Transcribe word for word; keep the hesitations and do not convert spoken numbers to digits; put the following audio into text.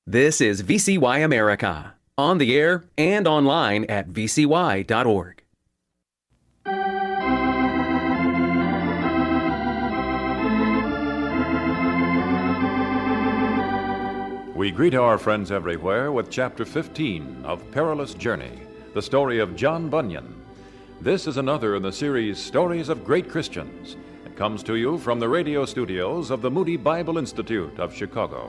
This is V C Y America, on the air and online at v c y dot org. We greet our friends everywhere with Chapter fifteen of Perilous Journey, the story of John Bunyan. This is another in the series Stories of Great Christians. It comes to you from the radio studios of the Moody Bible Institute of Chicago.